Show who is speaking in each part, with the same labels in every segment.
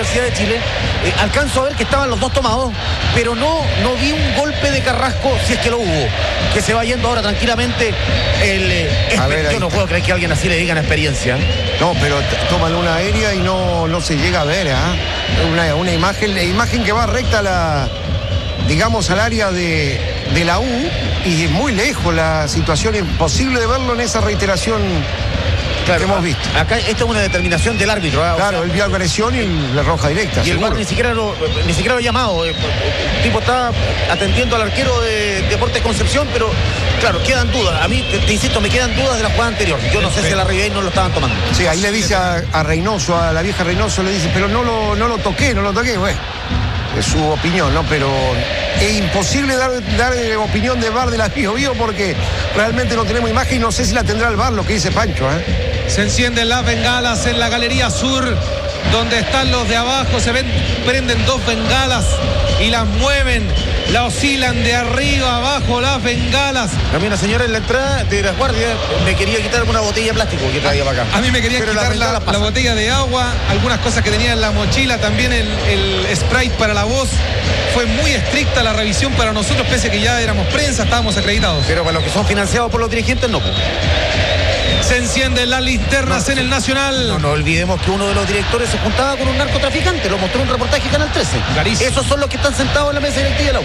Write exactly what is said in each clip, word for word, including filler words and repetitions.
Speaker 1: Universidad de Chile. Eh, alcanzo a ver que estaban los dos tomados, pero no, no vi un golpe de Carrasco, si es que lo hubo, que se va yendo ahora tranquilamente el eh,
Speaker 2: A ver,
Speaker 1: yo no
Speaker 2: está.
Speaker 1: puedo creer que a alguien así le digan experiencia.
Speaker 2: No, pero t- toman una aérea y no, no se llega a ver, ¿ah? Una, una imagen, la imagen que va recta a la, digamos, al área de, de la U, y muy lejos la situación, imposible de verlo en esa reiteración
Speaker 1: Claro,
Speaker 2: que hemos visto.
Speaker 1: Acá esta es una determinación del árbitro. ¿eh? O
Speaker 2: Claro,
Speaker 1: sea,
Speaker 2: él vio agresión y la roja directa.
Speaker 1: y el
Speaker 2: seguro.
Speaker 1: V A R ni siquiera lo, ni siquiera lo ha llamado. El tipo está atendiendo al arquero de Deportes Concepción, pero claro, quedan dudas. A mí, te, te insisto, me quedan dudas de la jugada anterior. Yo no sé si a la Ribey no lo estaban tomando.
Speaker 2: Sí, ahí le dice a, a Reynoso, a la vieja Reynoso, le dice, pero no lo, no lo toqué, no lo toqué. Bueno, es su opinión, ¿no? Pero es imposible dar, dar opinión de V A R de la Bio Bio porque realmente no tenemos imagen y no sé si la tendrá el V A R, lo que dice Pancho, ¿eh?
Speaker 3: Se encienden las bengalas en la galería sur, donde están los de abajo. Se ven, prenden dos bengalas y las mueven, la oscilan de arriba abajo las bengalas.
Speaker 1: A mí una señora en la entrada de las guardias me quería quitar una botella de plástico que traía para acá.
Speaker 3: A mí me quería
Speaker 1: Pero
Speaker 3: quitar
Speaker 1: las
Speaker 3: la,
Speaker 1: bengalas
Speaker 3: la
Speaker 1: pasan.
Speaker 3: botella de agua, algunas cosas que tenía en la mochila, también el, el Sprite para la voz. Fue muy estricta la revisión para nosotros, pese a que ya éramos prensa, estábamos acreditados.
Speaker 1: Pero para los que son financiados por los dirigentes, no.
Speaker 3: Se encienden las linternas
Speaker 1: No,
Speaker 3: en el Nacional.
Speaker 1: No, no olvidemos que uno de los directores se juntaba con un narcotraficante, lo mostró en un reportaje Canal trece.
Speaker 3: Clarísimo.
Speaker 1: Esos son los que están sentados en la mesa directiva de la U.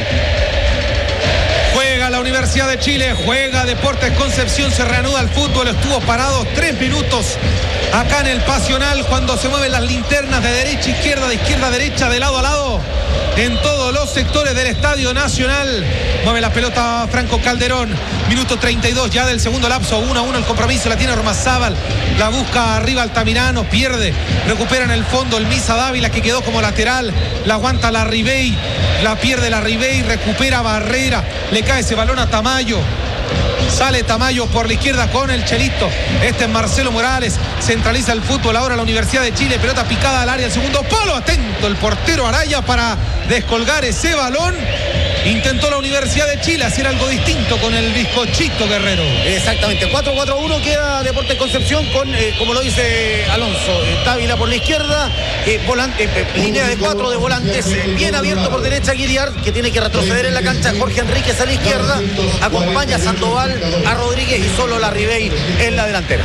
Speaker 3: Juega la Universidad de Chile, juega Deportes Concepción, se reanuda el fútbol, estuvo parado tres minutos acá en el Pasional cuando se mueven las linternas de derecha a izquierda, de izquierda a derecha, de lado a lado, en todos los sectores del Estadio Nacional. Mueve la pelota Franco Calderón, minuto treinta y dos ya del segundo lapso, uno a uno el compromiso, la tiene Ormazábal, la busca arriba Altamirano, pierde, recupera en el fondo el Misa Dávila que quedó como lateral, la aguanta la Ribey, la pierde la Ribey, recupera Barrera, le cae ese balón a Tamayo. Sale Tamayo por la izquierda con el Chelito. Este es Marcelo Morales. Centraliza el fútbol ahora la Universidad de Chile. Pelota picada al área, el segundo palo. Atento el portero Araya para descolgar ese balón. Intentó la Universidad de Chile hacer algo distinto con el bizcochito Guerrero.
Speaker 1: Exactamente, cuatro cuatro uno queda Deportes Concepción con, eh, como lo dice Alonso, eh, Dávila por la izquierda, eh, volante, eh, línea de cuatro de volantes, eh, bien abierto por derecha Guiliar, que tiene que retroceder en la cancha, Jorge Enríquez a la izquierda, acompaña a Sandoval, a Rodríguez y solo la Ribey en la delantera.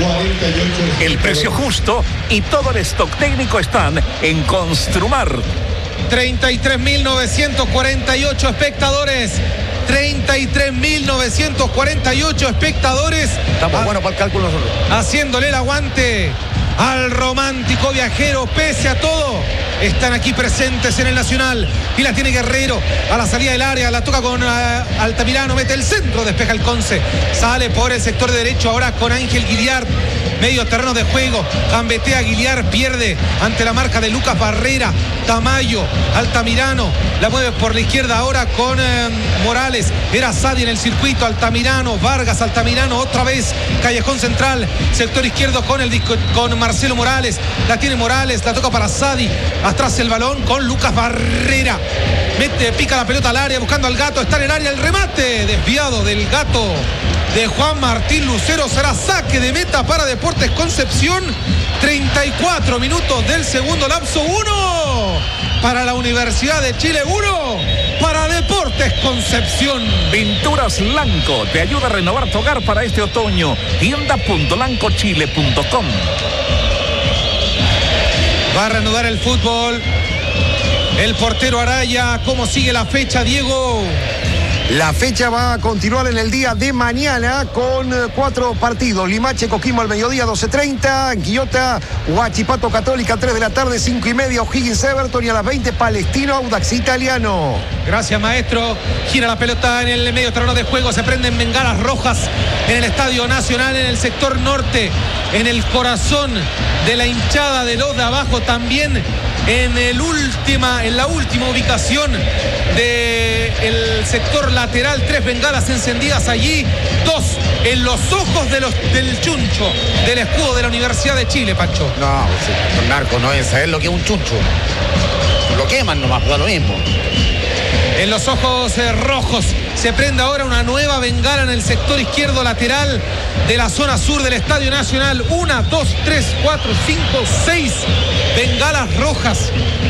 Speaker 4: El precio justo y todo el stock técnico están en Construmar.
Speaker 3: treinta y tres mil novecientos cuarenta y ocho espectadores. treinta y tres mil novecientos cuarenta y ocho espectadores.
Speaker 1: Estamos
Speaker 3: Ah,
Speaker 1: buenos para el cálculo nosotros.
Speaker 3: haciéndole el aguante al romántico viajero, pese a todo. Están aquí presentes en el Nacional. Y la tiene Guerrero a la salida del área. La toca con uh, Altamirano. Mete el centro. Despeja el Conce. Sale por el sector derecho ahora con Ángel Guiliar. Medio terreno de juego. Gambetea Guiliar. Pierde ante la marca de Lucas Barrera. Tamayo. Altamirano. La mueve por la izquierda ahora con eh, Morales. Era Sadi en el circuito. Altamirano. Vargas. Altamirano. Otra vez. Callejón central. Sector izquierdo con el disco, con Marcelo Morales. La tiene Morales. La toca para Sadi. Atrás el balón con Lucas Barrera. Mete, pica la pelota al área buscando al Gato. Está en el área el remate. Desviado del Gato de Juan Martín Lucero. Será saque de meta para Deportes Concepción. treinta y cuatro minutos del segundo lapso. Uno para la Universidad de Chile. Uno para Deportes Concepción.
Speaker 4: Pinturas Lanco te ayuda a renovar tu hogar para este otoño. tienda punto lanco chile punto com.
Speaker 3: Va a reanudar el fútbol. El portero Araya. ¿Cómo sigue la fecha, Diego?
Speaker 2: La fecha va a continuar en el día de mañana con eh, cuatro partidos. Limache, Coquimbo al mediodía, doce treinta. Quillota, Huachipato Católica, tres de la tarde, cinco y media. O'Higgins Everton y a las veinte, Palestino, Audax Italiano.
Speaker 3: Gracias, maestro. Gira la pelota en el medio terreno de juego. Se prenden bengalas rojas en el Estadio Nacional, en el sector norte, en el corazón de la hinchada de los de abajo. También en, el última, en la última ubicación del sector lateral. Tres bengalas encendidas allí. Dos en los ojos de los, del chuncho, del escudo de la Universidad de Chile, Pancho.
Speaker 1: No, sí, los narcos no deben saber lo que es un chuncho. Lo queman nomás, da lo mismo.
Speaker 3: En los ojos eh, rojos se prende ahora una nueva bengala en el sector izquierdo lateral de la zona sur del Estadio Nacional. Una, dos, tres, cuatro, cinco, seis bengalas rojas